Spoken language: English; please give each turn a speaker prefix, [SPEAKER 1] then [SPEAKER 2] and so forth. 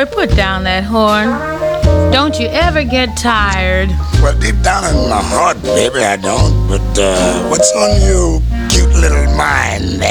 [SPEAKER 1] Boy, put down that horn. Don't you ever get tired.
[SPEAKER 2] Well, deep down in my heart, baby, I don't. But what's on your cute little mind there?